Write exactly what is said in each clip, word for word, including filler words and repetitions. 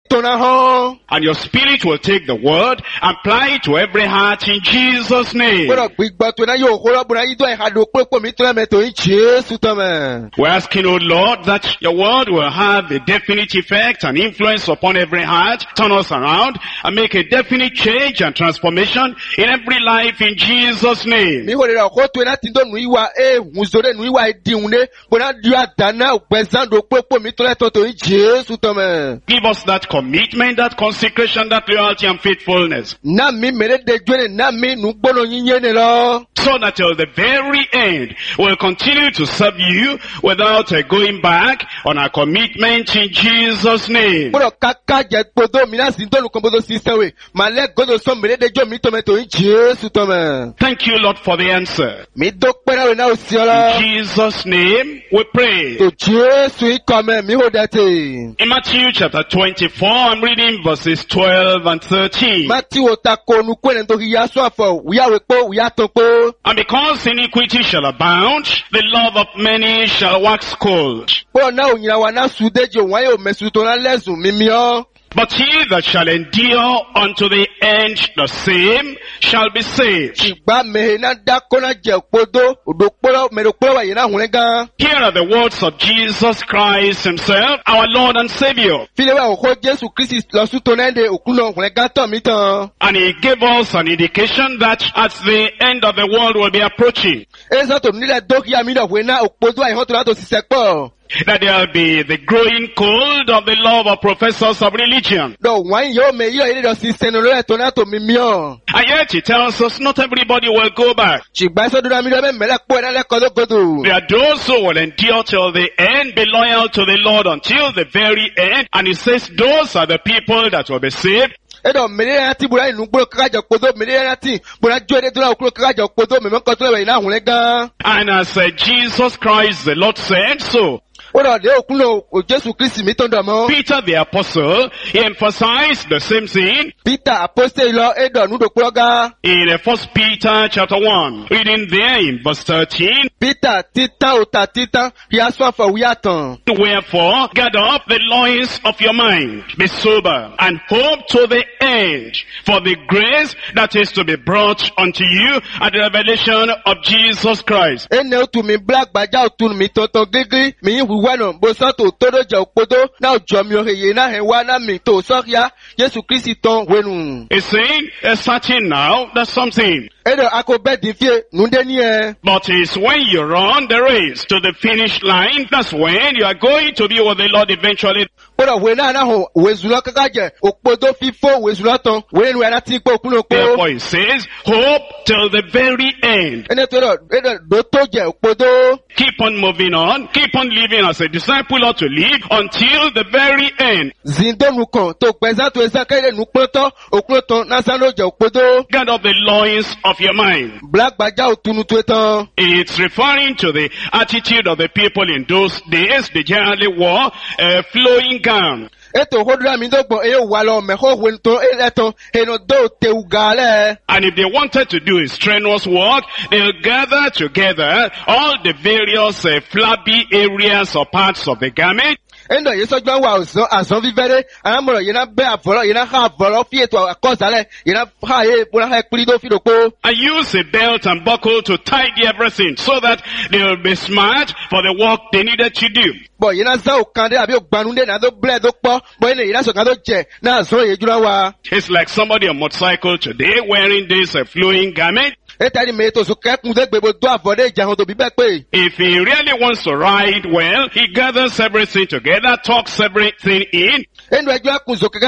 And your spirit will take the word and apply it to every heart in Jesus' name. We're asking, O Lord, that your word will have a definite effect and influence upon every heart, turn us around, and make a definite change and transformation in every life in Jesus' name. Give us that commitment, that consecration, that loyalty and faithfulness. So that till the very end we'll continue to serve you without uh, going back on our commitment in Jesus' name. Thank you, Lord, for the answer. In Jesus' name we pray. In Matthew chapter twenty-four, I'm reading verses twelve and thirteen. And because iniquity shall abound, the love of many shall wax cold. But he that shall endure unto the end, the same shall be saved. Here are the words of Jesus Christ himself, our Lord and Savior. And he gave us an indication that at the end of the world will be approaching, that there will be the growing cold of the love of professors of religion. And yet he tells us not everybody will go back. There are those who will endure till the end, be loyal to the Lord until the very end. And he says those are the people that will be saved. And as uh, Jesus Christ the Lord said so, Peter the apostle, he emphasized the same thing in First Peter chapter one, reading there in verse thirteen. Wherefore, gather up the loins of your mind, be sober, and hope to the end for the grace that is to be brought unto you at the revelation of Jesus Christ. It's saying, it's certain now, that's something. But it's when you run the race to the finish line, that's when you are going to be with the Lord eventually. Therefore it says, hope till the very end. Keep on moving on, keep on living as a disciple ought to live until the very end. Gather up the loins of your mind. It's referring to the attitude of the people in those days. They generally wore a flowing gown. And if they wanted to do a strenuous work, they'll gather together all the various uh, flabby areas or parts of the garment. And use a belt and buckle to tidy everything so that they will be smart for the work they needed to do. It's like somebody on motorcycle today wearing this uh, flowing garment. If he really wants to ride well, he gathers everything together, talks everything in. Gather up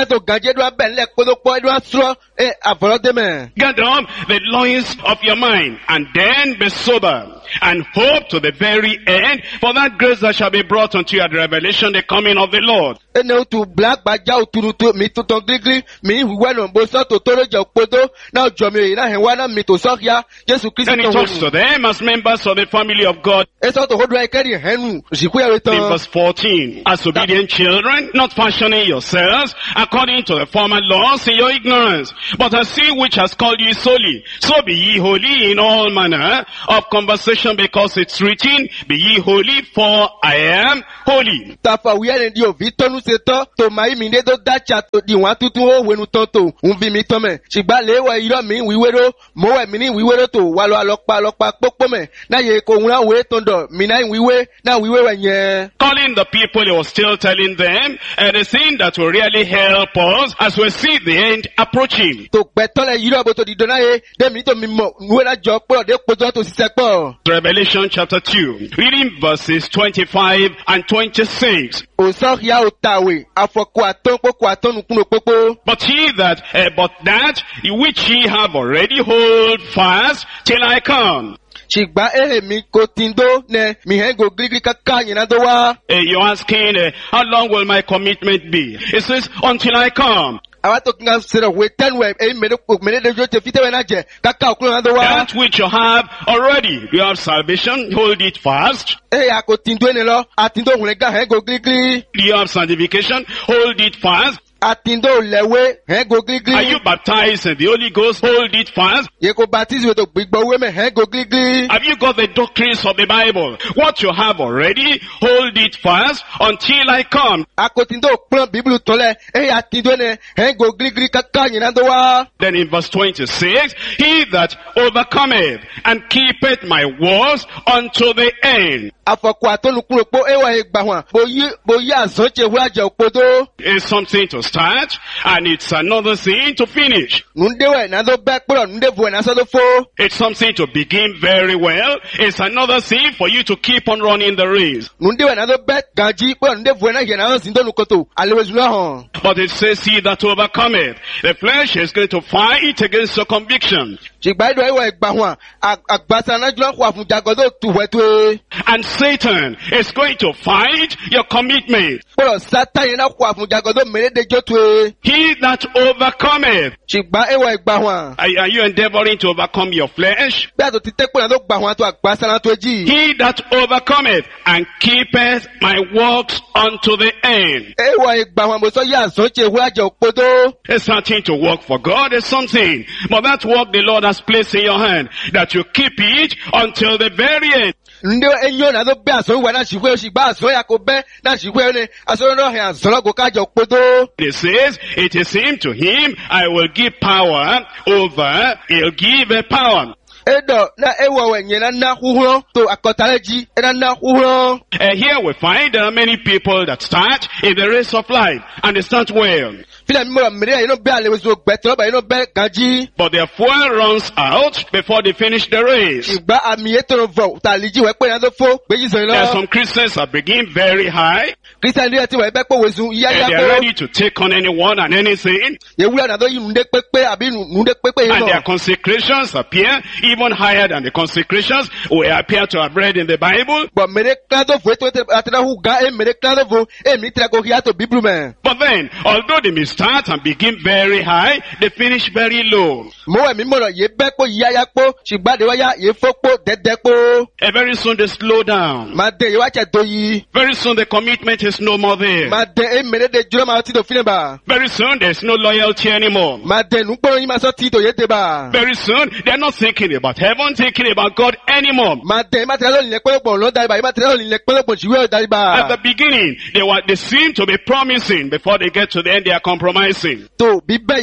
the loins of your mind, and then be sober, and hope to the very end for that grace that shall be brought unto you at the revelation, the coming of the Lord. And he talks to them as members of the family of God. In verse fourteen, as obedient children, not fashioning yourselves according to the former laws in your ignorance. But as he which has called you is holy, so be ye holy in all manner of conversation, because it's written, be ye holy, for I am holy. Tafa wiyane dio vitonu seto to mai mi ne do dacha to di wan tutu o wenu tonto unvi mi tome sigba lewa iro mi wiwero mo we mi ni wiwero to walo alopa alopa popo me na ye ko unra we tondo mi na wiwe na wiwe wenye. Calling the people, he was still telling them and the thing that will really help us as we see the end approaching. To betole iro bo to di dona ye de mi to mi mo we na jo po de pojo to sise po. Revelation chapter two, reading verses twenty-five and twenty-six. O so ya otawe afoko aton popo aton kuno popo. But he that, uh, but that which ye have already hold fast till I come. Chigba ehe mi kotindo ne mi hengo grigri kaka nyina do wa. Uh, you're asking, uh, how long will my commitment be? It says, until I come. That which you have already, you have salvation, hold it fast. You have sanctification, hold it fast. Are you baptized in the Holy Ghost? Hold it fast. Have you got the doctrines of the Bible? What you have already, hold it fast until I come. Then in verse twenty-six, he that overcometh and keepeth my words unto the end. It's something to start, and it's another thing to finish. It's something to begin very well. It's another thing for you to keep on running the race. But it says, he that overcometh. The flesh is going to fight against your conviction. And Satan is going to fight your commitment. He that overcometh. Are, are you endeavoring to overcome your flesh? He that overcometh and keepeth my works unto the end. It's nothing to work for God, it's something. But that work the Lord has placed in your hand, that you keep it until the very end. It says, it is him, to him I will give power over, he'll give a power. Uh, here we find there are many people that start in the race of life and they start well. But their fuel runs out before they finish the race. There are some Christians that begin very high. And they are ready to take on anyone and anything. And their consecrations appear even higher than the consecrations we appear to have read in the Bible. But then, although they may start and begin very high, they finish very low. And very soon they slow down. Very soon the commitment is no more there. Very soon there's no loyalty anymore. Very soon they're not thinking about heaven, thinking about God anymore. At the beginning, they were, they seem to be promising. Before they get to the end, they are compromising. Uh,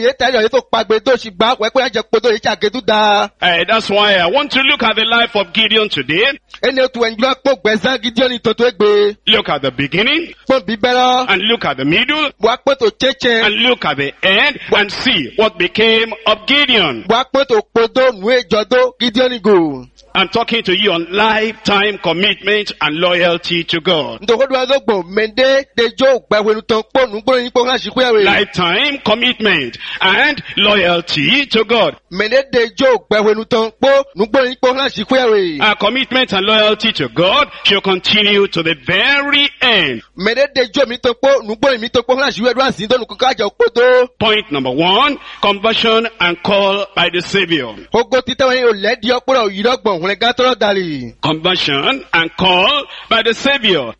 that's why I want to look at the life of Gideon today. Look at the beginning, and look at the middle, and look at the end, and see what became of Gideon. I'm talking to you on lifetime commitment and loyalty to God. Lifetime lifetime commitment and loyalty to God. Our commitment and loyalty to God shall continue to the very end. Point number one, conversion and call by the Savior. Conversion and call by the Savior.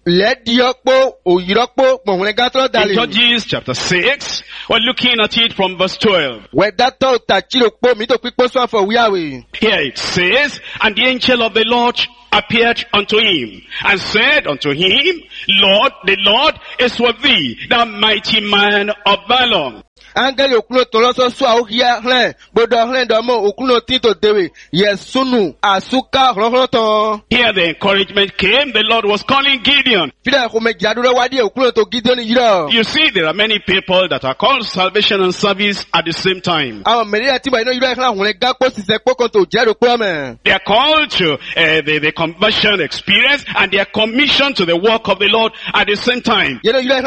In Judges chapter six, we're looking at it from verse twelve. Here it says, and the angel of the Lord appeared unto him and said unto him, Lord, the Lord is with thee, thou mighty man of valor. Angeli okuno toloso so ahia hlen bodo hlen do mo okuno tito dewe yesunu asuka hrohroto. Here the encouragement came. The Lord was calling Gideon. You see, there are many people that are called salvation and service at the same time. They are called to uh, the, the conversion experience, and they are commissioned to the work of the Lord at the same time.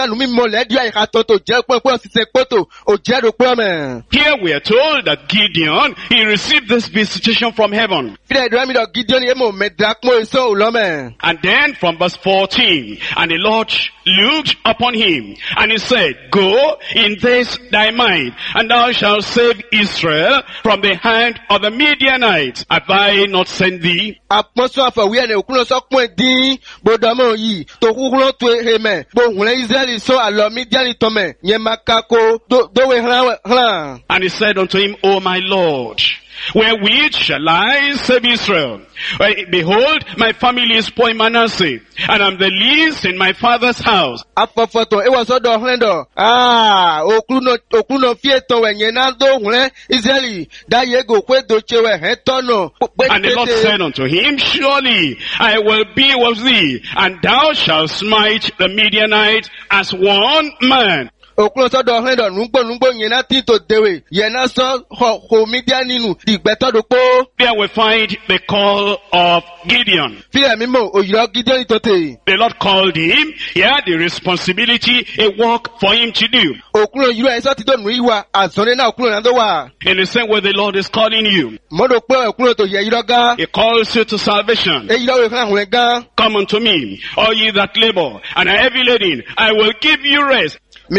Here we are told that Gideon, he received this visitation from heaven. And then from verse fourteen, and the Lord looked upon him, and he said, Go in this thy might, and thou shalt save Israel from the hand of the Midianites. Have I not sent thee? And he said unto him, O my Lord, wherewith shall I save Israel? Behold, my family is poor in Manasseh, and I'm the least in my father's house. Ah, and the Lord said unto him, Surely I will be with thee, and thou shalt smite the Midianites as one man. There we find the call of Gideon. The Lord called him. He had the responsibility, a work for him to do. In the same way the Lord is calling you. He calls you to salvation. Come unto me, all ye that labor and are heavy laden, I will give you rest. As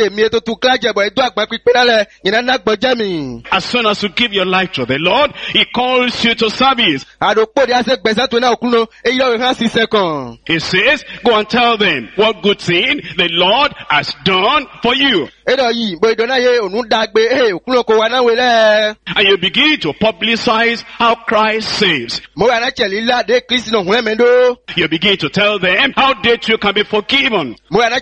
soon as you give your life to the Lord, He calls you to service. He says, go and tell them what good thing the Lord has done for you. And you begin to publicize how Christ saves. You begin to tell them how they too can be forgiven.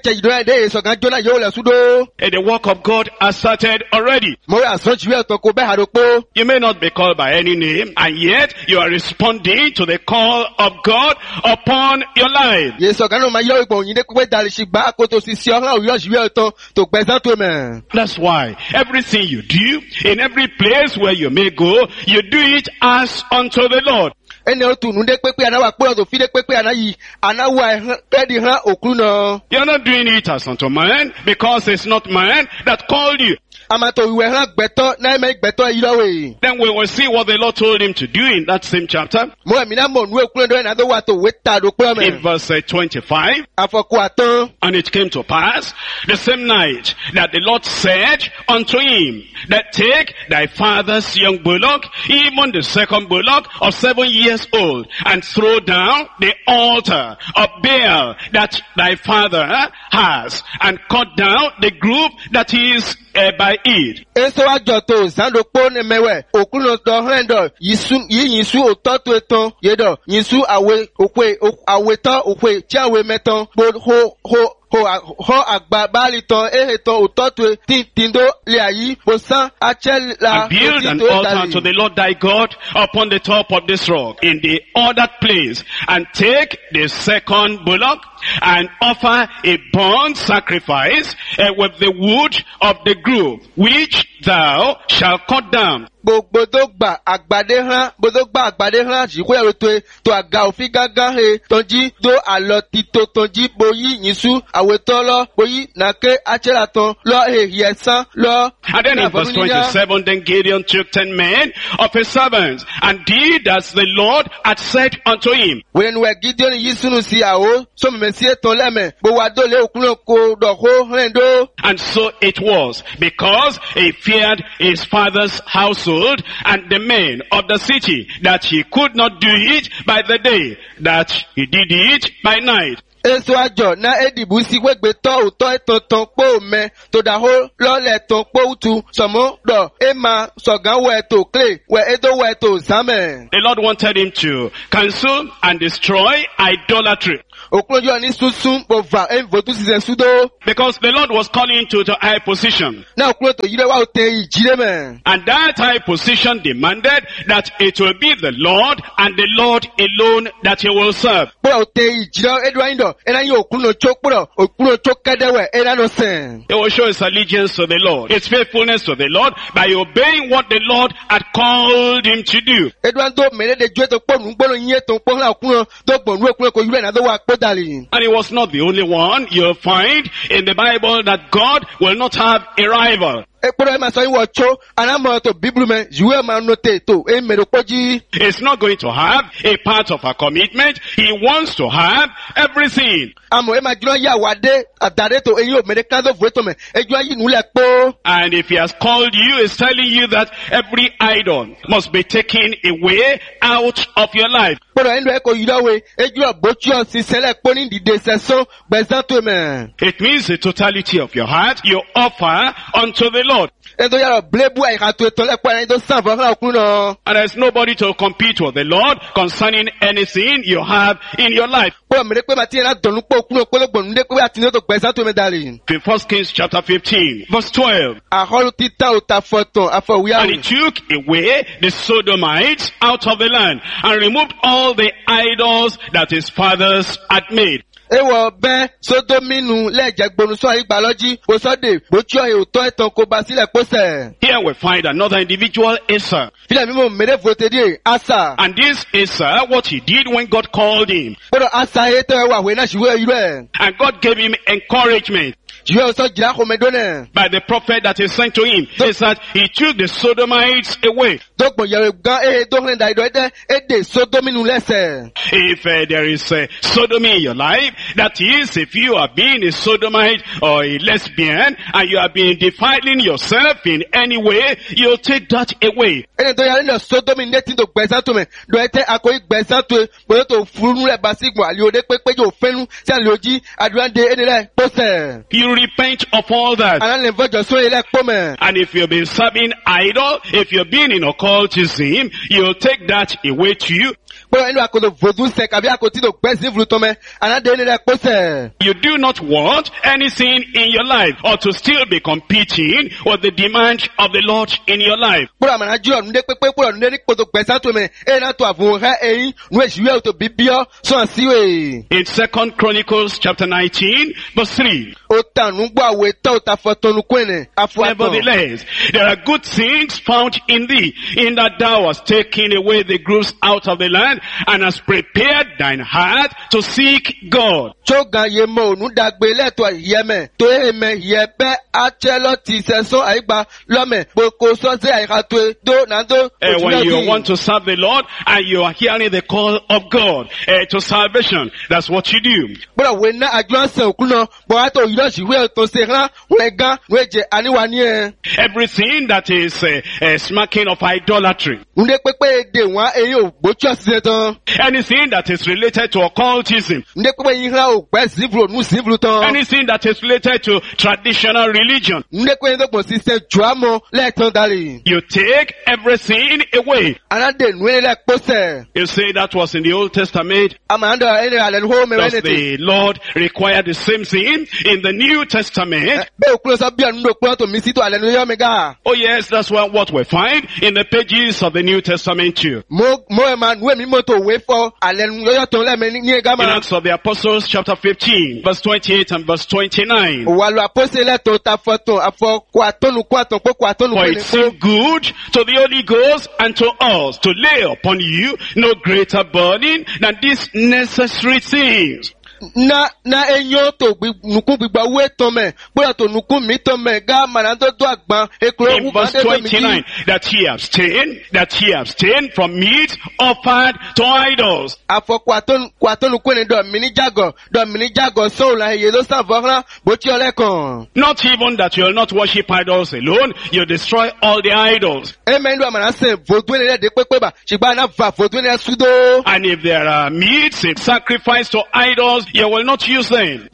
And the work of God has started already. You may not be called by any name, and yet you are responding to the call of God upon your life. That's why everything you do, in every place where you may go, you do it as unto the Lord. You're not doing it as unto man, because it's not man that called you. Then we will see what the Lord told him to do in that same chapter. In verse twenty-five. And it came to pass the same night that the Lord said unto him, that take thy father's young bullock, even the second bullock of seven years old, and throw down the altar of Baal that thy father has, and cut down the grove that is uh, by it. And build an altar to the Lord thy God upon the top of this rock in the ordered place, and take the second bullock and offer a burnt sacrifice uh, with the wood of the grove which thou shalt cut down. Gbogbo tó gba àgbàdé hàn, gbogbo gba àgbàdé hàn, jìkú ẹ̀rọ tó tó àga òfin gángan he, tọ́jú tó àlọ́ títò tọ́jú boyí yìísú, àwòtọ́ lọ, boyí nàké àchẹ́ràtàn lọ èyí ẹ̀sán lọ. And then in verse twenty-seven, then Gideon took ten men of his servants and did as the Lord had said unto him. When we Gideon yìí sunu sí àwọ̀, sọ́mu mẹ́sí ètò lẹ́mẹ̀, gbogbo àdólé òkúrò kò dọ̀kó rẹ̀ndó. And so it was, because he feared his father's household and the men of the city, that he could not do it by the day, that he did it by night. Eso àjọ na edibu si wegbe tọ òtọ ẹtọtọ pọ mẹ tó dàhó lọlẹ tó pọ utu sọmọ dọ ema sọgán wẹ tó clay wẹ edo wẹ tó sámẹ. The Lord wanted him to cancel and destroy idolatry. Òkúròjọ́ ní sunsun bọ̀và ẹ̀ ń votu sísẹ̀ súdó. Because the Lord was calling him to the high position. Náà òkúrò tó yílẹ̀ wá ó tẹ ìjílẹ̀ mẹ́. And that high position demanded that it will be the Lord and the Lord alone that he will serve. Púrọ̀ ó tẹ ìjílẹ̀ ẹ̀dùn ayíǹdọ̀ ẹ̀dá yín òkúrò tó púrọ̀ òkúrò tó kẹ́dẹ̀wẹ̀ ẹ̀dá lọ sẹ̀. He will show his allegiance to the Lord, his faithfulness to the Lord, by obeying what the Lord had called him to do. Ẹ̀dùn àdó mẹ́rẹ́dẹ̀ jó ètò pọ̀nù gbọ́dọ̀ yín ètò pọ̀nù àkúrò tó gbọ̀nù òkúrò kò yúrẹ̀ náà tó wà pọ̀ dàlí. And he was not the only one. You'll find in the Bible that God will not have a rival. Ekporo ema so iwo cho anamo to Bible me juwe ma note to e mero poji. He's not going to have a part of a commitment. He wants to have everything. Amo ema jino ya wade adare to eyo mere kando vueto me ejo ayi nule po. And if he has called you, he's telling you that every idol must be taken away out of your life. Poro endo eko yidawe ejo abocho si sele poni di deseso bezato me. It means the totality of your heart you offer unto the Lord. And there's nobody to compete with the Lord concerning anything you have in your life. In First Kings chapter fifteen, verse twelve. And he took away the Sodomites out of the land and removed all the idols that his fathers had made. Ewo ben sodominu lejegbonu so igbaloji osode bocho e oto etan ko ba sile pose. Here we find another individual, Asa. File mi mo mere vote die Asa. And this Asa, what he did when God called him. Pero Asa e to wa we na siwe ire. And God gave him encouragement. By the prophet that he sent to him, is that he took the Sodomites away. If uh, there is uh, sodomy in your life, that is, if you are being a sodomite or a lesbian, and you are being defiling yourself in any way, you'll take that away. You repent of all that. And if you've been serving idol, if you've been in occultism, you'll take that away to you. You do not want anything in your life or to still be competing with the demand of the Lord in your life. In Second Chronicles chapter nineteen, verse three. Nevertheless, there are good things found in thee, in that thou hast taken away the grooves out of the land, and hast prepared thine heart to seek God. Uh, when you want to serve the Lord, and you are hearing the call of God uh, to salvation, that's what you do. Everything that is uh, uh, smacking of idolatry. Anything that is related to occultism. Anything that is related to traditional religion. You take everything away. You say that was in the Old Testament. Does the Lord require the same thing in the New New Testament. Oh yes, that's what, what we find in the pages of the New Testament too. In Acts of the Apostles chapter fifteen, verse twenty-eight and verse twenty-nine. For it seemed good to the Holy Ghost and to us to lay upon you no greater burden than these necessary things. Na na enyo to nuku gbigba we tome boya to nuku mi tome ga manando do agban ekuro in verse twenty-nine that he abstain that he abstain from meat offered to idols. Afọ kwaton kwaton nuku ni do mini jago do mini jago so la ye lo savora bo ti ole kan. Not even that you will not worship idols alone, you destroy all the idols. Amen do amana se vodwe ni de pepe ba sigba na va vodwe ni sudo. And if there are meats in sacrifice to idols, you will not use them.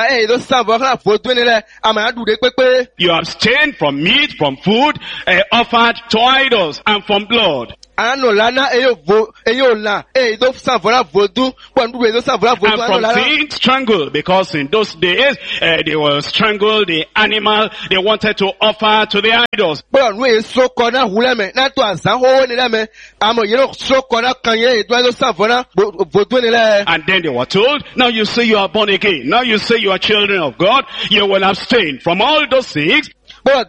You abstain from meat, from food uh, offered to idols, and from blood. And from things strangled, because in those days uh, they will strangle the animal they wanted to offer to the idols. And then they were told, now you say you are born again, now you say you are children of God, you will abstain from all those things. And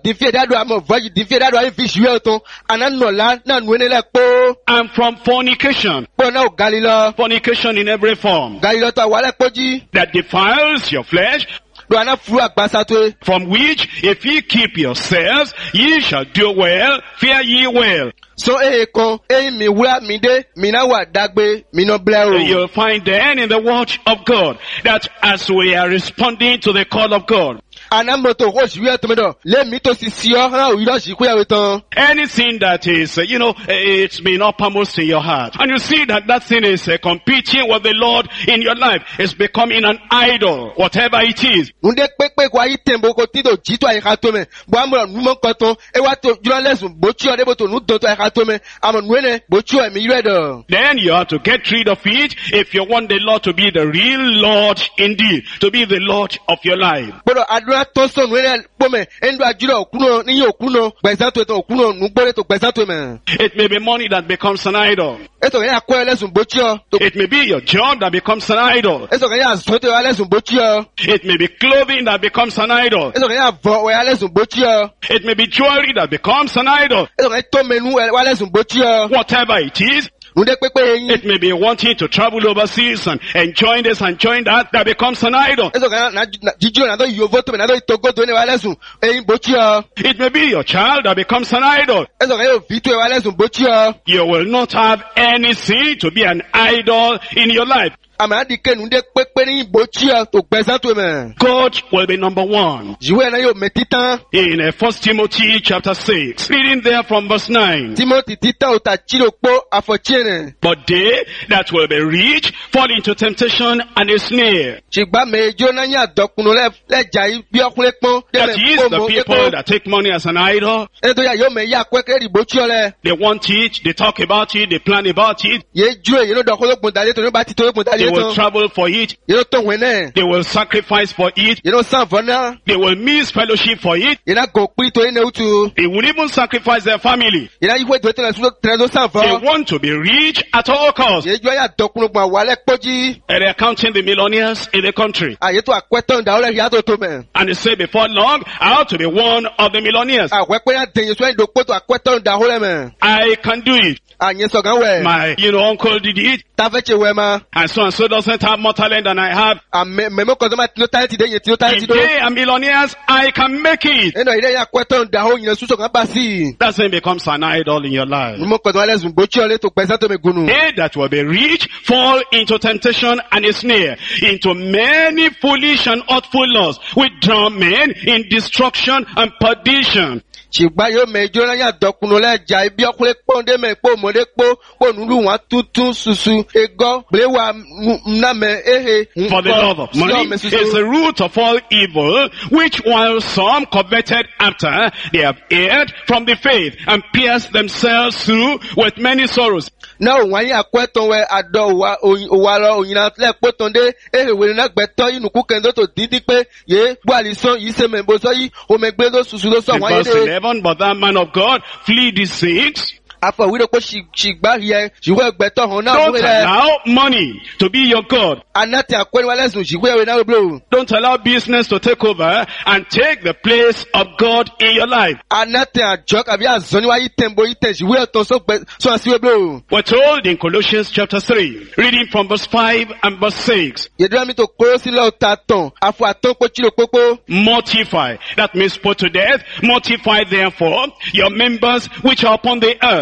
from fornication. Fornication in every form that defiles your flesh, from which if ye keep yourselves, ye shall do well, fare ye well. So eh kon eh mi wura mi de mi na wa dagbe mi no blero. You'll find then in the word of God that as we are responding to the call of God, anything that is, uh, you know, it's been uppermost in your heart, and you see that that thing is uh, competing with the Lord in your life, it's becoming an idol, whatever it is. Then you have to get rid of it if you want the Lord to be the real Lord indeed, to be the Lord of your life. It may be money that becomes an idol. It may be your job that becomes an idol. It may be clothing that becomes an idol. It may be jewelry that becomes an idol. Whatever it is, it may be wanting to travel overseas and enjoy this and enjoy that, that becomes an idol. It may be your child that becomes an idol. You will not have anything to be an idol in your life. God will be number one. In uh, First Timothy chapter six, reading there from verse nine. But they that will be rich fall into temptation and a snare. That is the people that take money as an idol. They want it, they talk about it, they plan about it. They will travel for it. They will sacrifice for it. They will miss fellowship for it. They will even sacrifice their family. They want to be rich at all costs. And they are counting the millionaires in the country. And they say before long, I ought to be one of the millionaires. I can do it. My, you know, uncle did it. And so and so doesn't have more talent than I have. If they are millionaires, I can make it. That thing becomes an idol in your life. They that will be rich fall into temptation and a snare, into many foolish and hurtful laws, which drown men in destruction and perdition. Ṣùgbọ́n mẹ́jọ náà yà dọ́kun lẹ́jà ibi ọkùnrin pọ́ndé mẹ́pọ̀ mọ́lẹ́pọ̀ pọ̀nùlù wọn tuntun ṣuṣu egọ́ gbéwà the love of money is the root of all evil, which while some coveted after, they have erred from the faith and pierced themselves through with many sorrows. Now, when you are quite aware at the Walla, you know, like put on the eh, will not better you cook and to Didipe, ye, while his son is a member, who make better to Verse eleven, but that man of God flee these things. After we don't she she back here, she work better on now. Don't allow money to be your God. And not a question she wear now blue. Don't allow business to take over and take the place of God in your life. And not a joke of your son, why you tempo it she wear to so so as you blue. We're told in Colossians chapter three, reading from verse five and verse six. You don't me to close it out taton. After a ton cochilo coco. Mortify. That means put to death. Mortify therefore your members which are upon the earth.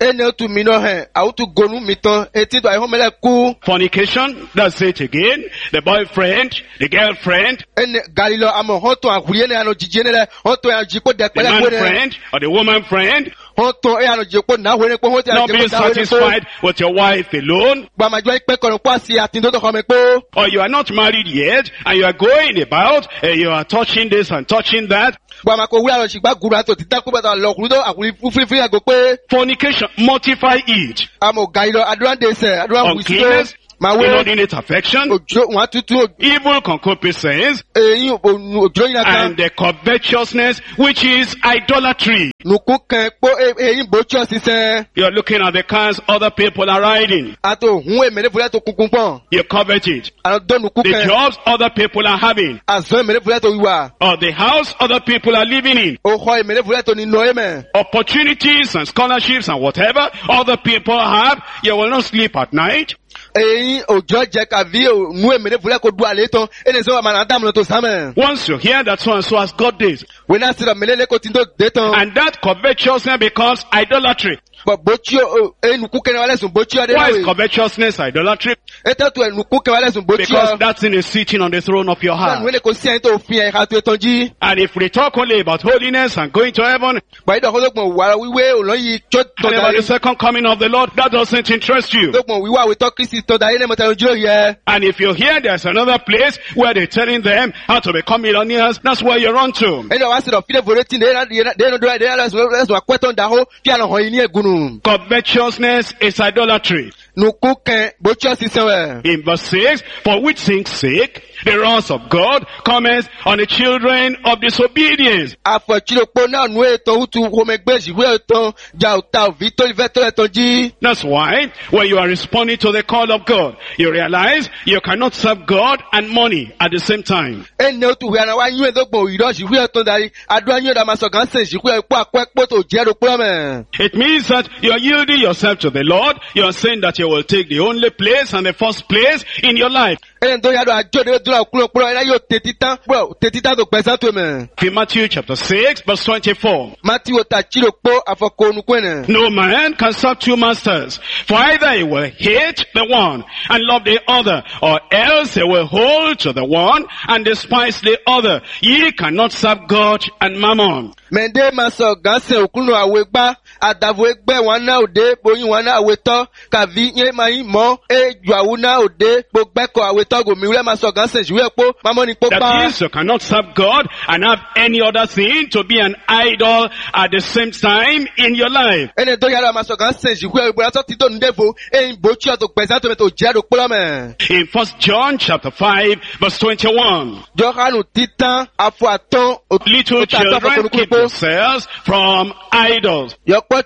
Fornication, that's it again. The boyfriend, the girlfriend, the man friend, or the woman friend. Not being satisfied with your wife alone. Or you are not married yet, and you are going about, and you are touching this and touching that. Fornication, mortify it. Uncleanness, inordinate affection, evil concupiscence, and the covetousness, which is idolatry. You are looking at the cars other people are riding. You covet it. The jobs other people are having. Or the house other people are living in. Opportunities and scholarships and whatever other people have. You will not sleep at night. Once you hear that so and so has got this, and that covetousness becomes idolatry. Why is covetousness idolatry? Because that thing is sitting on the throne of your heart. And if we talk only about holiness and going to heaven, and about the second coming of the Lord, that doesn't interest you. And if you hear there's another place where they're telling them how to become millionaires, that's where you run to. Covetousness is idolatry. In verse six, for which things sake the wrath of God cometh on the children of disobedience. That's why when you are responding to the call of God, you realize you cannot serve God and money at the same time. It means that you are yielding yourself to the Lord. You are saying that you will take the only place and the first place in your life. In Matthew chapter six verse twenty-four. No man can serve two masters, for either he will hate the one and love the other, or else he will hold to the one and despise the other. Ye cannot serve God and mammon. Adavo egbe wana ode boyin wana aweto kavi nye mai mo e juawuna ode bogbeko aweto go miwe maso ganse jiwe po mamoni po pa. That is, you cannot serve God and have any other thing to be an idol at the same time in your life. Ene do yara maso ganse jiwe bo ato ti do ndevo e bochi ato pesa to me to jero po me. In First John chapter five verse twenty-one. Johanu titan afu aton little children keep themselves from idols. That's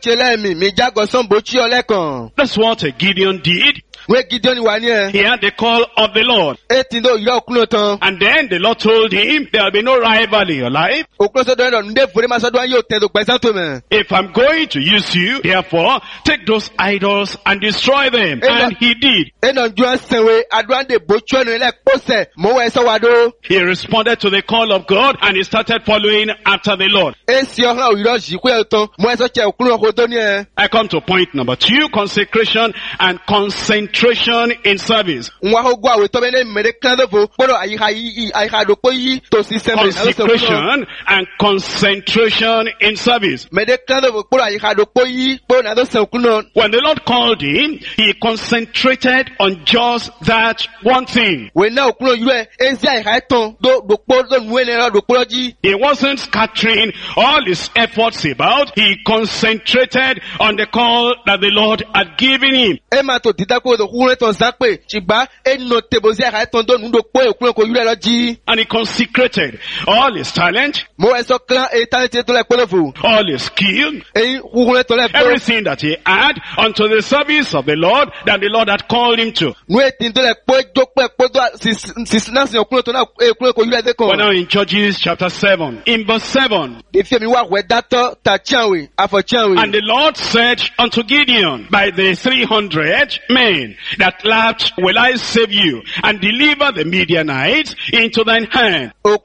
what Gideon did. He had the call of the Lord. And then the Lord told him, there will be no rival in your life. If I'm going to use you, therefore, take those idols and destroy them. And he did. He responded to the call of God and he started following after the Lord. I come to point number two, consecration and concentration. concentration in service. Consecration and concentration in service. When the Lord called him, he concentrated on just that one thing. He wasn't scattering all his efforts about. He concentrated on the call that the Lord had given him. And he consecrated all his talent, all his skill, everything that he had unto the service of the Lord that the Lord had called him to. But now in Judges chapter seven, in verse seven, and the Lord said unto Gideon, by the three hundred men that laughed will I save you, and deliver the Midianites into thine hand. And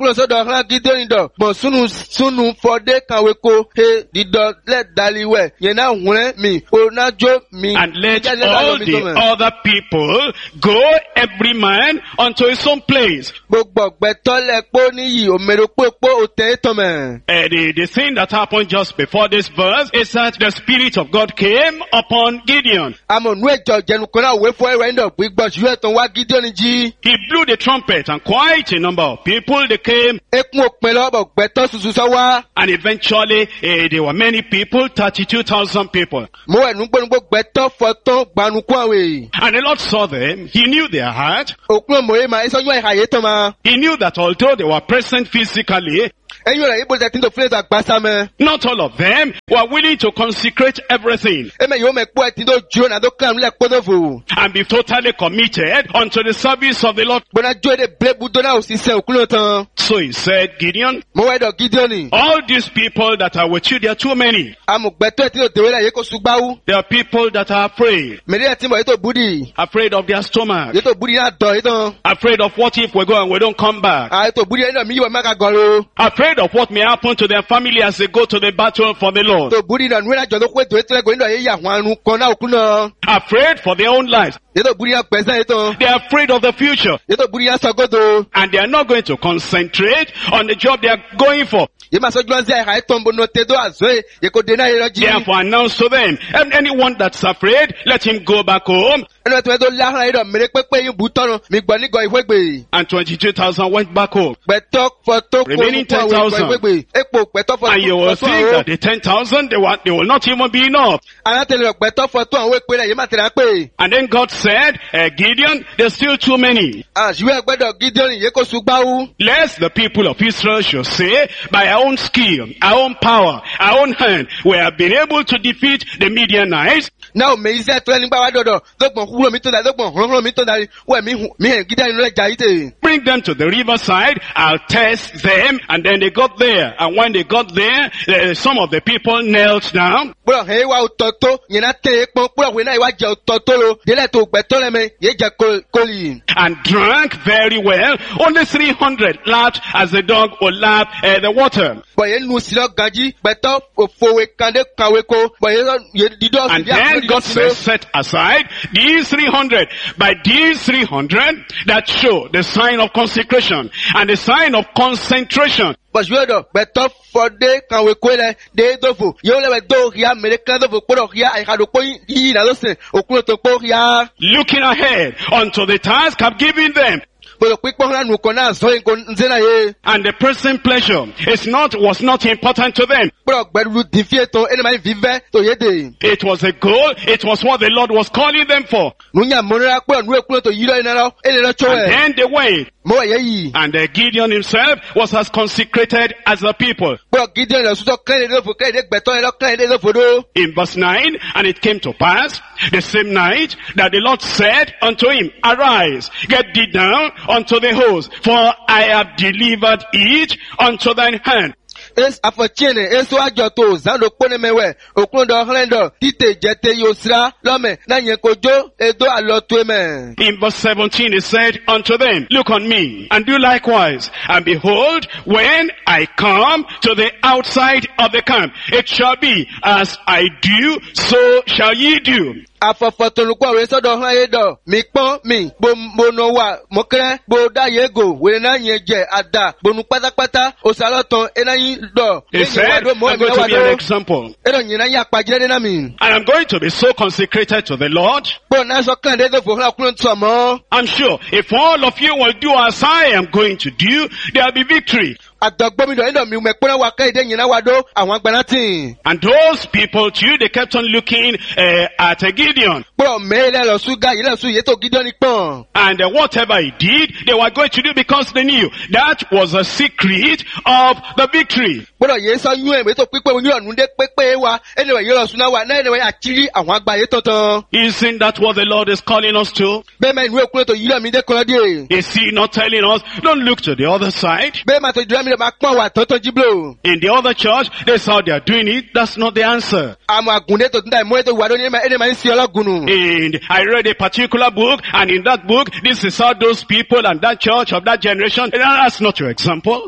let all the other people go, every man unto his own place. Uh, the, the thing that happened just before this verse is that the Spirit of God came upon Gideon. He blew the trumpet, and quite a number of people, they came. And eventually, uh, there were many people, thirty-two thousand people. And the Lord saw them. He knew their heart. He knew that although they were present physically, not all of them were willing to consecrate everything and be totally committed unto the service of the Lord. So he said, Gideon, all these people that are with you, they are too many. There are people that are afraid. Afraid of their stomach. Afraid of what if we go and we don't come back. Afraid of what may happen to their family as they go to the battle for the Lord. Afraid for their own lives. They are afraid of the future. And they are not going to concentrate on the job they are going for. Therefore announce to them, anyone that's afraid, let him go back home. And twenty-two thousand went back home. Remaining ten thousand. And you will think that the ten thousand, they, they will not even be enough. And then God said, uh, Gideon, there's still too many. Lest the people of Israel should say, by our own skill, our own power, our own hand, we have been able to defeat the Midianites. Now, bring them to the riverside, I'll test them. And then they got there. And when they got there, uh, some of the people knelt down. And drank very well. Only three hundred lapped as the dog would lap uh, the water. And then God says, set aside these three hundred. By these three hundred that show the sign of consecration and the sign of concentration. Looking ahead unto the task I've given them. And the present pleasure is not, was not important to them. It was a goal. It was what the Lord was calling them for. And then they went. And uh, Gideon himself was as consecrated as the people. In verse nine, and it came to pass the same night that the Lord said unto him, arise, get thee down unto the host, for I have delivered it unto thine hand. In verse seventeen it said unto them, look on me, and do likewise. And behold, when I come to the outside of the camp, it shall be as I do, so shall ye do. Afọfọtolukwa we sọ́dọ̀ hàn yé dọ̀. Mi pọ́n mi. Bo mo no wa mọ̀kẹ́rẹ́. Bo dá yé go. Wèrè náà yẹn jẹ àdá. Bonu pátápátá. Òsàlọ́tàn ẹ̀ná yín dọ̀. He said, I'm going to be an example. Ẹ̀rọ yìnyín náà yà pàjẹ́ dé náà mi. And I'm going to be so consecrated to the Lord. Bó náà sọ kàn dé tó fò hàn kúrò tó mọ́. I'm sure if all of you will do as I am going to do, there will be victory. And those people too, they kept on looking uh, at uh, Gideon. And uh, whatever he did, they were going to do because they knew that was a secret of the victory. Isn't that what the Lord is calling us to? Is he not telling us, don't look to the other side? In the other church, that's how they are doing it. That's not the answer. And I read a particular book, and in that book, this is how those people and that church of that generation, that's not your example.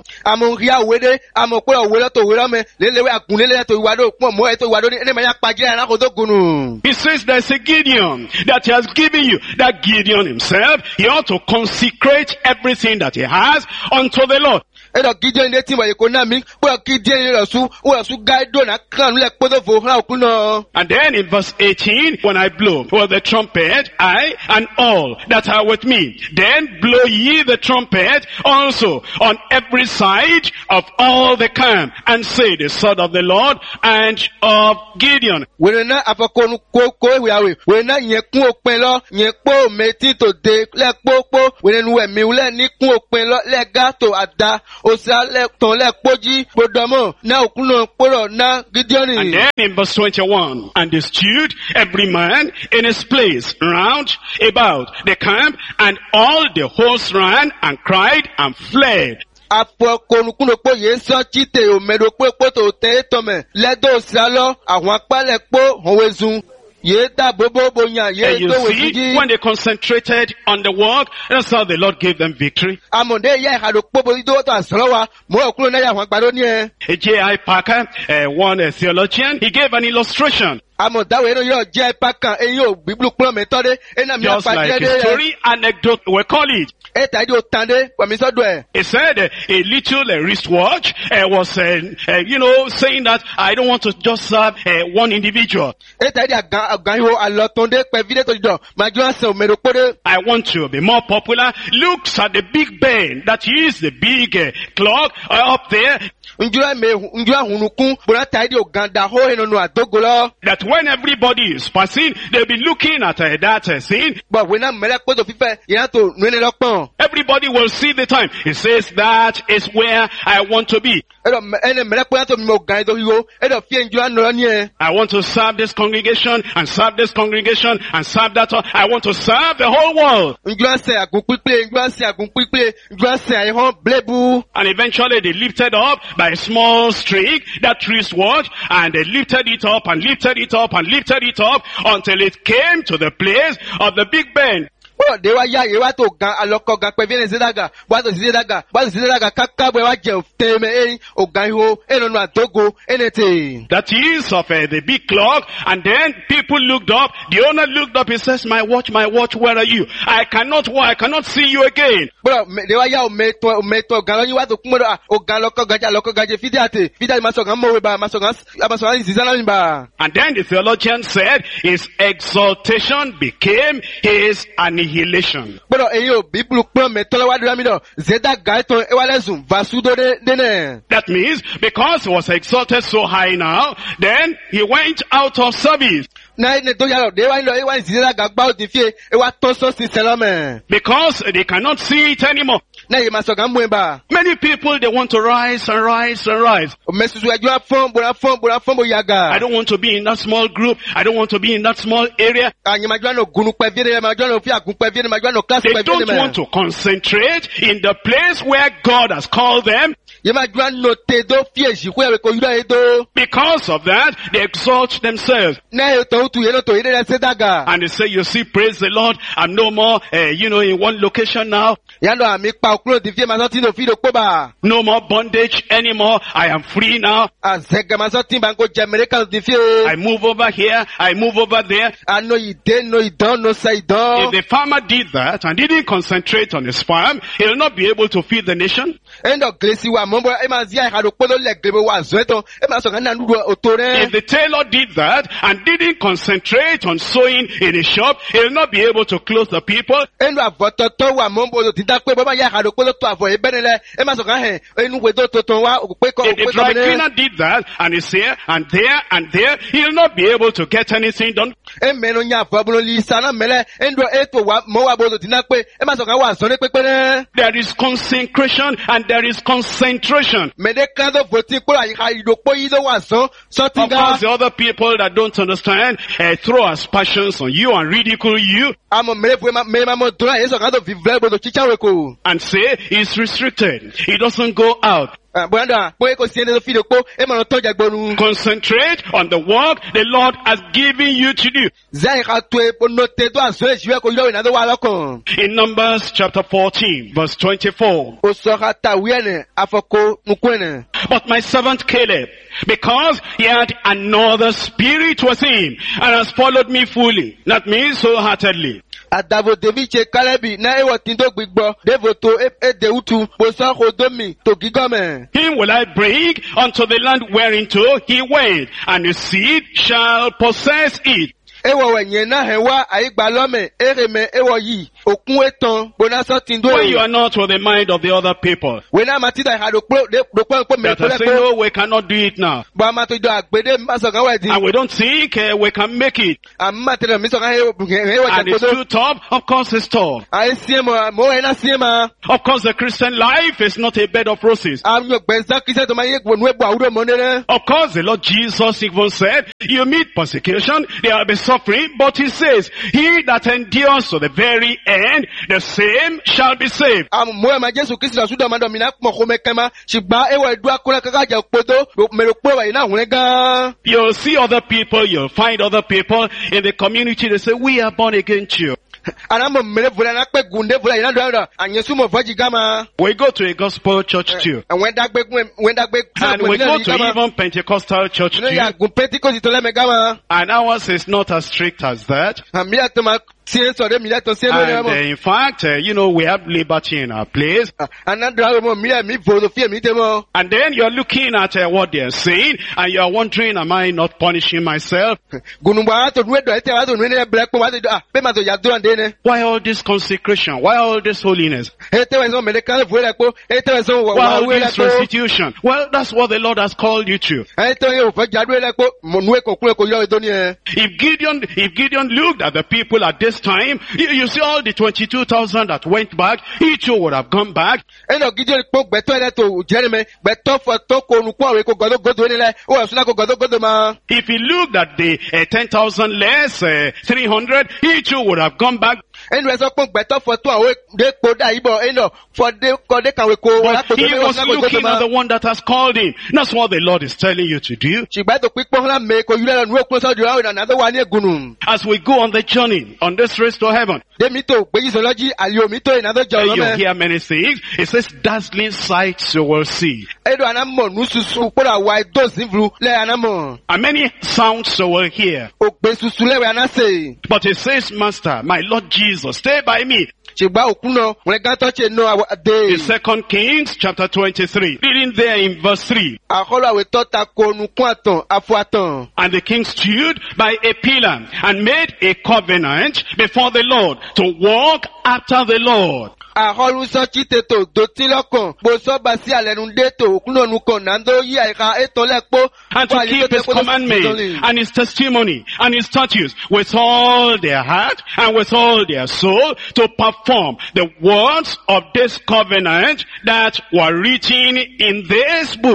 He says there's a Gideon that he has given you. That Gideon himself, he ought to consecrate everything that he has unto the Lord. And then in verse eighteen, when I blow for the trumpet, I and all that are with me, then blow ye the trumpet also on every side of all the camp, and say the sword of the Lord and of Gideon. And then in verse twenty-one, and they stood every man in his place round about the camp, and all the host ran and cried and fled. And you see, when they concentrated on the work, that's how the Lord gave them victory. J I Packer, uh, one uh, theologian, he gave an illustration. Just like a story anecdote, we call it. He said uh, a little uh, wristwatch uh, was, uh, uh, you know, saying that I don't want to just serve uh, one individual. I want to be more popular. Looks at the Big Ben, that is the big uh, clock uh, up there. That when everybody is passing, they'll be looking at uh, that uh, scene. Everybody will see the time. It says that is where I want to be. I want to serve this congregation and serve this congregation and serve that one. I want to serve the whole world. And eventually they lifted up by a small string that wristwatch, and they lifted it up and lifted it up and lifted it up until it came to the place of the Big Ben. That is of uh, the big clock, and then people looked up. The owner looked up. He says, "My watch, my watch, where are you? I cannot, I cannot see you again." And then the theologian said, his exaltation became his annihilation. That means because he was exalted so high now, then he went out of service. Because they cannot see it anymore. Many people, they want to rise and rise and rise. I don't want to be in that small group. I don't want to be in that small area. They don't want to concentrate in the place where God has called them. Because of that, they exalt themselves. And they say, you see, praise the Lord, I'm no more, uh, you know, in one location now. No more bondage anymore. I am free now. I move over here. I move over there. If the farmer did that and didn't concentrate on his farm, he'll not be able to feed the nation. If the tailor did that and didn't concentrate on sewing in his shop, he'll not be able to clothe the people. If the dry cleaner did that and is here and there and there, he'll not be able to get anything done. There is consecration and there is concentration. Of course, the other people that don't understand uh, throw aspersions on you and ridicule you and say it's restricted. It doesn't go out. Concentrate on the work the Lord has given you to do. In Numbers chapter fourteen, verse twenty-four. But my servant Caleb, because he had another spirit with him and has followed me fully, that means wholeheartedly. Him will I bring unto the land whereinto he went, and his seed shall possess it. When you are not with the mind of the other people, that are saying, no, we cannot do it now, and we don't think uh, we can make it, and it's too tough. Of course it's tough. Of course the Christian life is not a bed of roses. Of course the Lord Jesus even said, you meet persecution, there will be suffering, but he says, he that endures to the very end, the same shall be saved. You'll see other people, you'll find other people in the community, they say, we are born again too. We go to a gospel church too. And we go to even Pentecostal church too. And ours is not as strict as that. And uh, in fact, uh, you know, we have liberty in our place. And then you're looking at uh, what they're saying, and you're wondering, am I not punishing myself? Why all this consecration? Why all this holiness? Why all this restitution? Well, that's what the Lord has called you to. If Gideon, if Gideon looked at the people at this time, you, you see all the twenty-two thousand that went back, he too would have gone back. If he looked at the uh, ten thousand less, uh, three hundred, he too would have gone back. But he was looking at the one that has called him. That's what the Lord is telling you to do. As we go on the journey, on this race to heaven, uh, you hear many things. It says dazzling sights you will see. And many sounds you will hear. But it says, Master, my Lord Jesus, stay by me. In Second Kings chapter twenty-three, reading there in verse three. And the king stood by a pillar and made a covenant before the Lord to walk after the Lord. And to keep his commandment and his testimony and his statutes with all their heart and with all their soul, to perform the words of this covenant that were written in this book.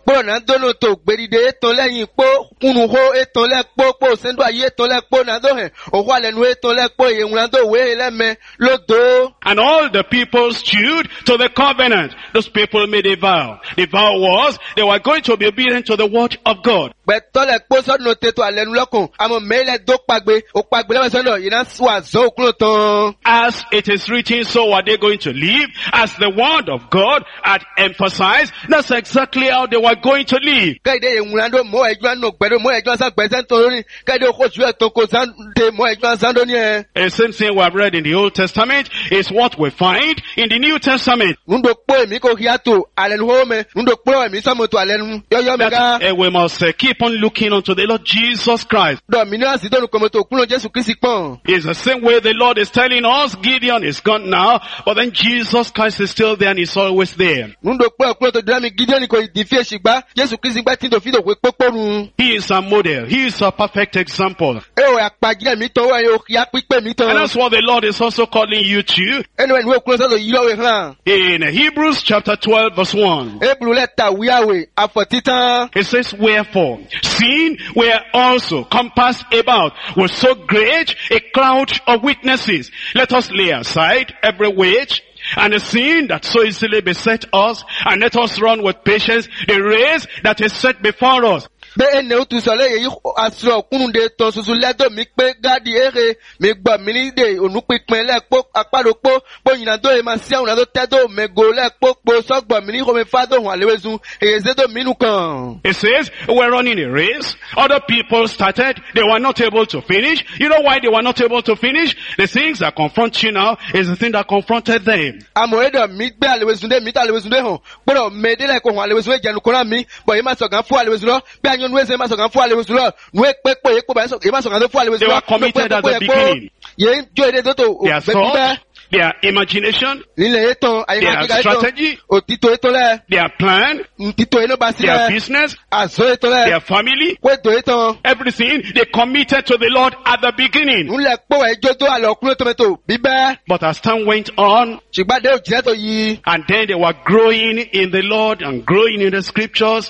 Poro na dono to gberide eton lẹ́yìn po kunu ho eton le po po sendo aye eton le po na do he. O wa lẹ́nu eton le po ye un do we le me lodo. And all the people stood to the covenant. Those people made a vow. The vow was they were going to be obedient to the word of God. Beto le po so no te to alenu lokun. Amo me le do pagbe. O pagbe le so no ina swa zo kulo ton. As it is written, so are they going to live. As the word of God had emphasized, that's exactly how they were going to live. Kaide ye un mo ejo no gbedo mo ejo sa gbese torí. Kaide ko ju eton ko san de mo ejo san do ni e. The same thing we have read in the Old Testament is what we find in the New Testament. Nundo po emi ko hiato alenu ho me. Nundo po emi so mo to alenu. Yo yo me ga. That, uh, we must uh, keep on looking unto the Lord Jesus Christ. Do mi na si do nu ko mo to kuno Jesu Kristi pon. It's the same way the Lord is telling us. Gideon is gone now, but then Jesus Christ is still there and he's always there. Nundo po kuno to dra mi Gideon ko di fi sigba. Jesu Kristi gba tin do fi do we poponu. He is a model. He is a perfect example. E o apagire mi to wa yo ya pipe mi to. And that's what the Lord is also calling you to. Anyway, we kuno so yi lo we han. In Hebrews chapter twelve verse one. Hebrew letter we awe afotitan. It says, wherefore, seeing we are also compassed about with so great a cloud of witnesses, let us lay aside every weight and the sin that so easily beset us, and let us run with patience the race that is set before us. Be ene o tu sole ye asro kunu de ton susu ledo mi pe gadi ere mi gba mi ni de onu pipin le po aparo po po yin do e ma si awun do tedo me go le po po so gba mi ni ko me fa do hun alewezun e ze do mi nu kan. It says we're running a race. Other people started, they were not able to finish. You know why they were not able to finish? The things that confront you now is the thing that confronted them. Amo edo mi gbe alewezun de mi ta alewezun de han gboro me de le ko hun alewezun e jenu ko ran mi bo e ma so gan fu alewezun lo bi anyo nu e se ma so gan fu alewezun lo nu e pe pe e po ba so e ma so gan fu alewezun They were committed at the beginning. Ye jo ede do to Their thought, their imagination, their strategy, their plan, their business, their family, everything they committed to the Lord at the beginning. But as time went on, and then they were growing in the Lord and growing in the scriptures,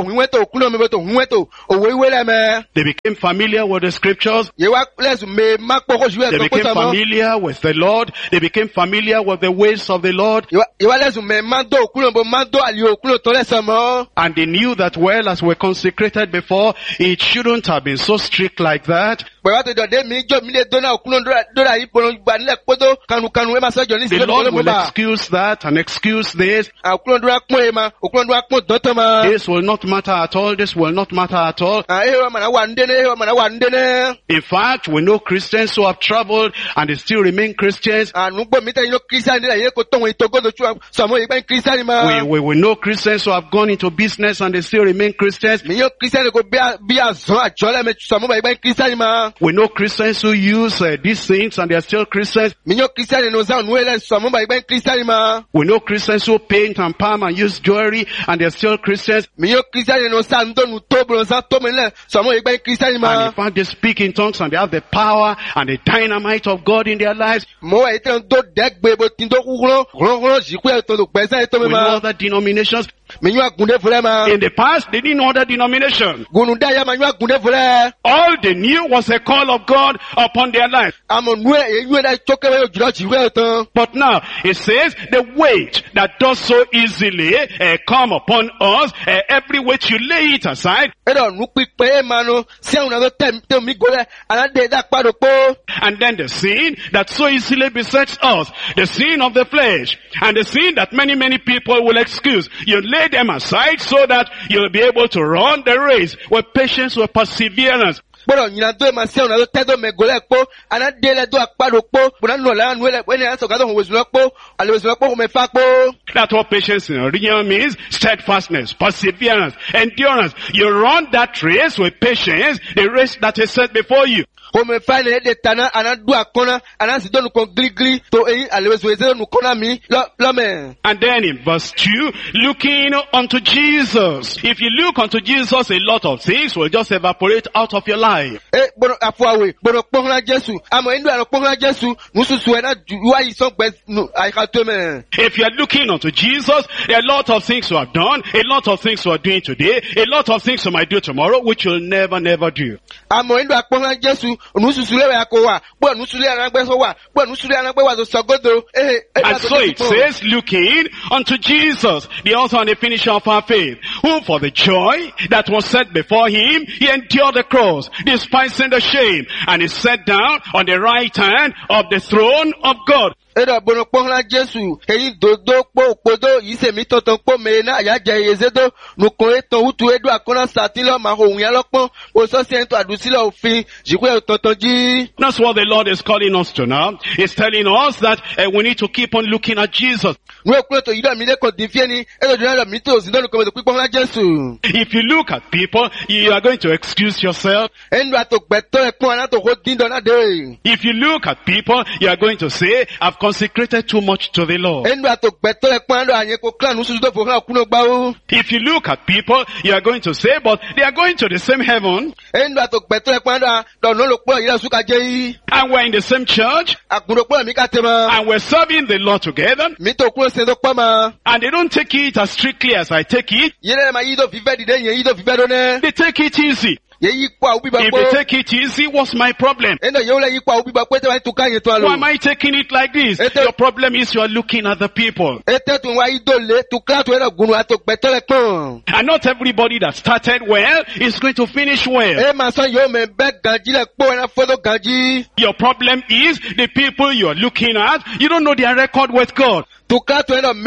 they became familiar with the scriptures, they became familiar with the Lord, they became familiar with the ways of the Lord. And they knew that, well, as we consecrated before, it shouldn't have been so strict like that. The Lord will excuse that and excuse this. This will not matter at all. This will not matter at all. In fact, we know Christians who have traveled and they still remain Christians. We, we, we know Christians who have gone into business and they still remain Christians. We know Christians who use uh, these things and they are still Christians. We know Christians who paint and palm and use jewelry and they are still Christians. And in fact they speak in tongues and they have the power and the dynamite of God in their lives. We know other denominations. In the past, they didn't know other denominations. All they knew was a call of God upon their life. But now, it says, the weight that does so easily uh, come upon us, uh, every weight you lay it aside. And then the sin that so easily besets us, the sin of the flesh, and the sin that many, many people will excuse. You lay them aside so that you'll be able to run the race with patience, with perseverance. That what patience in real means, steadfastness, perseverance, endurance. You run that race with patience, the race that is set before you. And then in verse two, looking unto Jesus. If you look unto Jesus, a lot of things will just evaporate out of your life. alive. Eh, bono afuawe, bono pongla Jesu. Amo indu ano pongla Jesu. Nususu ena juwa isongbe nu aikatome. If you are looking unto Jesus, there are a lot of things you have done, a lot of things you are doing today, a lot of things you might do tomorrow, which you'll never, never do. Amo indu akpongla Jesu. Nususu lewe akowa. Bo nusule anagbe sowa. Bo nusule anagbe wazo sogodo. Eh, eh. And so it says, looking unto Jesus, the author and the finisher of our faith, who for the joy that was set before him, he endured the cross, despising the shame, and is set down on the right hand of the throne of God. Edo bono pongla Jesu. Heyi dodo po podo yise mi tonton po me na ya je yezedo. Nukon eton utu edo akona satilo ma ho yan lokpon. O so se ento adusilo ofin. Jikwe tonton ji. That's what the Lord is calling us to now. He's telling us that uh, we need to keep on looking at Jesus. If you look at people, you are going to excuse yourself. If you look at people, you are going to say, I've consecrated too much to the Lord. If you look at people, you are going to say, but they are going to the same heaven. And we're in the same church. And we're serving the Lord together. And they don't take it as strictly as I take it. They take it easy. If they take it easy, what's my problem? Why am I taking it like this? Your problem is you are looking at the people. And not everybody that started well is going to finish well. Your problem is the people you are looking at, you don't know their record with God. But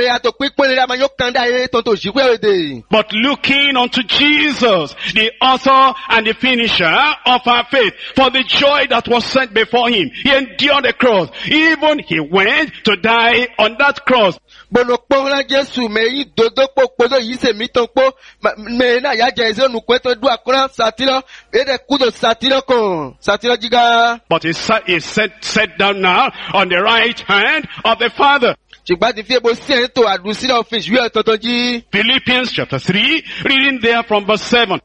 looking unto Jesus, the author and the finisher of our faith, for the joy that was set before him, he endured the cross. Even he went to die on that cross. But he sat, he sat, sat down now on the right hand of the Father. Philippians chapter three, reading there from verse seven.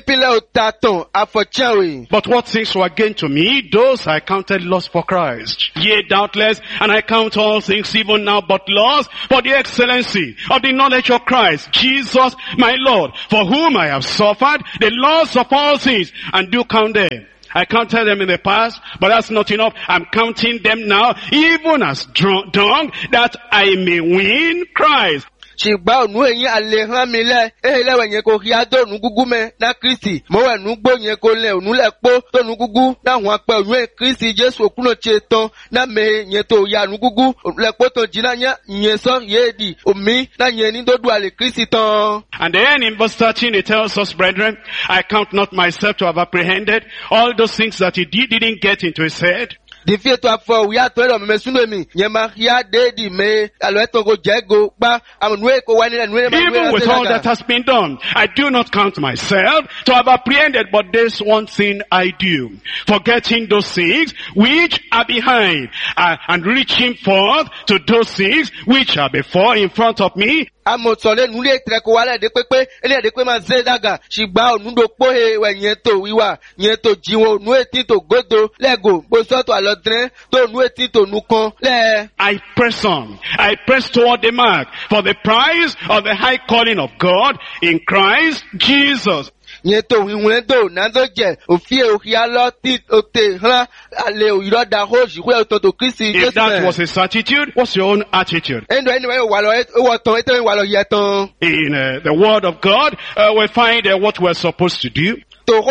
But what things were gained to me, those I counted loss for Christ. Yea, doubtless, and I count all things even now but loss for the excellency of the knowledge of Christ, Jesus my Lord, for whom I have suffered the loss of all things, and do count them. I counted them in the past, but that's not enough. I'm counting them now, even as dung, that I may win Christ. Shigba nu eyin alehan mi le ehele yen ko hi ado nu gugu me na Kristi mo we nu gbo yen ko le onu le po to nu gugu na won pe onu Kristi Jesu okuno cheton na me yen to ya nu gugu le po to jina yen yen so ye di omi na yen ni dodu ale Kristi ton. And then in verse thirteen it tells us, brethren, I count not myself to have apprehended. All those things that he did didn't get into his head. Even with all that has been done, I do not count myself to have apprehended, but there's one thing I do, forgetting those things which are behind, uh, and reaching forth to those things which are before in front of me. Amotole nule treko wala de pepe ele de pe ma zedaga shigba onudo pohe we nyeto wiwa nyeto jiwo nu etin to godo lego bo so to alodren to nu etin to nukon le. I press on, I press toward the mark for the prize of the high calling of God in Christ Jesus. If that was his attitude, what's your own attitude? In uh, the Word of God, uh, we find uh, what we're supposed to do. A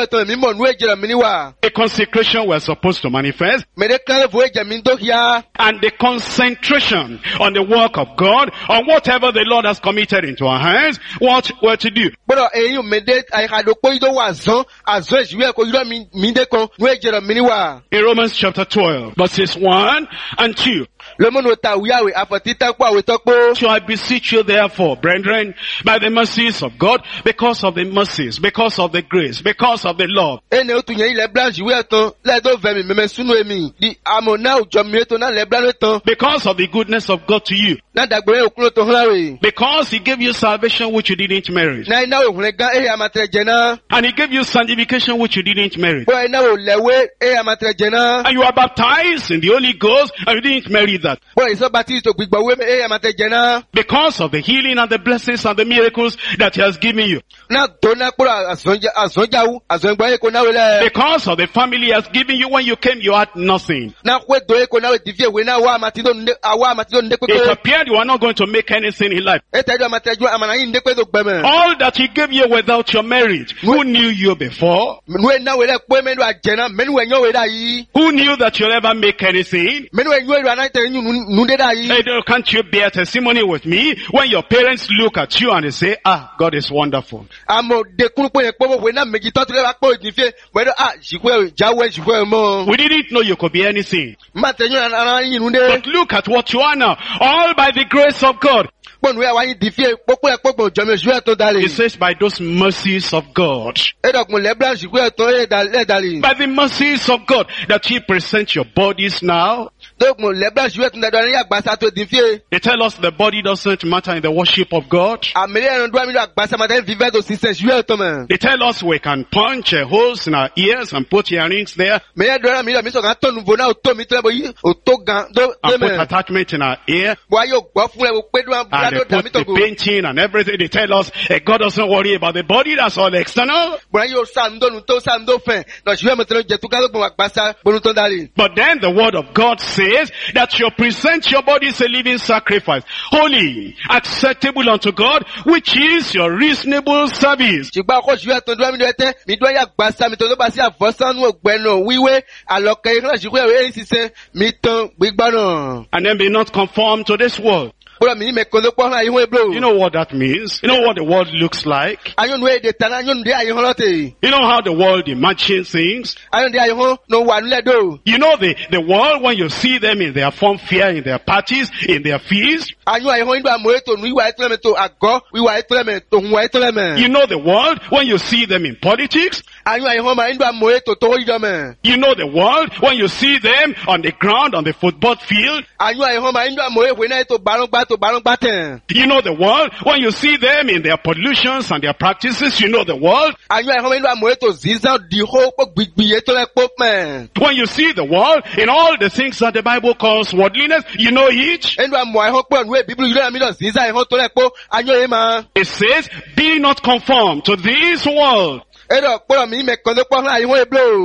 consecration we're supposed to manifest. And the concentration on the work of God, on whatever the Lord has committed into our hands, what we're to do. In Romans chapter twelve, verses one and two. So I beseech you therefore, brethren, by the mercies of God, because of the mercies, because of the grace, is because of the love. Ene otu nye ile blanche we ton le do vemi meme sunu emi di amona ojo mi to na le blanche ton because of the goodness of God to you. Na dagbe okulo to hlanwe Because he gave you salvation which you didn't merit. na ina o hun gan e amatere jena And he gave you sanctification which you didn't merit. bo ina o lewe e amatere jena And you are baptized in the Holy Ghost and you didn't merit that. bo iso baptist gbigbo we e amatere jena Because of the healing and the blessings and the miracles that he has given you. na do na kporo azonja azonjawu azongba e ko na we le Because of the family he has given you. When you came, you had nothing. na kwe do e ko na we divie we na wa amatido nde awa amatido nde It kwe appeared you are not going to make anything in life. e te do amatere ju amana yin nde kwe do gbeme All that he gave you without your merit. Who knew you before? nu e na we le po menu ajena menu we nyo we da yi Who knew that you'll ever make anything? menu we nyo we na te nyu nu de da yi Hey, can't you bear testimony with me when your parents look at you and they say, ah, God is wonderful. amo de kunu po ye po we na meji to tele ba po divie we do ah jikwe jawe jikwe mo We didn't know you could be anything. ma te nyu na yin nu de But look at what you are now. All by the grace of God. ponu e wa yin divie popo e popo jo me ju e to dale It says by those mercies of God. e do kun le blanche jikwe to e dale dale By the mercies of God that he present your bodies now. do kun le blanche jikwe to da ni agbasa to divie They tell us the body doesn't matter in the worship of God. amele en do mi do agbasa ma te vive do system ju e to me They tell us we can punch uh, holes in our ears and put earrings there me e do na mi do mi so kan to nu vo na o to mi to bo yi o to gan do de and put me attachment in our ear bo ayo gbo fun e wo pe do and do they da mi put to the go painting and everything. They tell us uh, God doesn't worry about the body. That's all external. bo ayo san do nu to san do fen no ju e mo te je tu ka do bo agbasa bo nu to dale But then the word of God says that you present your body as a living sacrifice, holy, acceptable unto God, which is your reasonable service. ṣùgbọ́n ọkọ̀ ṣùgbọ́n tó dúró mi lọ tẹ́ mi dúró yà gbàsá mi tó ló bá sí àfọ́sánú ògbẹ́nu wíwé àlọ́kẹ́ ìrìnà ṣùgbọ́n ìwé yìí ṣiṣẹ́ mi tán gbígbá náà. And then be not conformed to this world. Bọ́lá mi ní mẹ́kàn ló pọ́n àyíwọ̀n ebro. You know what that means? You know what the world looks like? Ayọ̀nù èdè tàná ayọ̀nù dé àyíwọ̀n lọ́tẹ̀. You know how the world imagines things? Ayọ̀nù dé àyíwọ̀n ló wà nílẹ̀ dò. You know the, the world when you see them in their fun fair, in their parties, in their feasts. Ayọ̀nù àyíwọ̀n nígbà mọ̀ ètò nù ìwà ètò lẹ́mẹ̀ tó àgọ́ ìwà ètò lẹ́mẹ̀ tó hùwà ètò lẹ́mẹ̀. You know the world when you see them in politics. Ayọ̀nù àyíwọ̀n máa nígbà mọ̀ ètò tó yíjọ mẹ̀. You know the world when you see them on the ground, on the football field. Ayọ̀nù àyíwọ̀n máa nígbà mọ̀ èwé náà ètò bàrúngbà tó bàrúngbà tẹ̀. You know the world when you see them in their pollutions and their practices. You know the world. Ayọ̀nù àyíwọ̀n máa nígbà mọ̀ ètò zizan dìhó pọ̀ gbìgbì ètò lẹ́pọ̀ mẹ̀. When you see the world in all the things that the Bible calls worldliness, you know it. Ẹnu àmọ̀ àìhọ́ pọ̀ nù èbíbélì yìí lọ́nà mi lọ zizan àìhọ́ tó lẹ́pọ̀ ayọ̀ yìí máa. It says, be not conformed to this world. Ẹnu ọ̀pọ̀ mi mẹ̀kàn ló pọ̀ hàn àìhọ́ eblo.